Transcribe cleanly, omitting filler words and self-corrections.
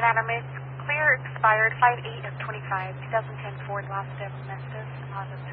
Adam, it's clear expired 5/8 of 25, 2010 Ford Mazda Mestis, deposit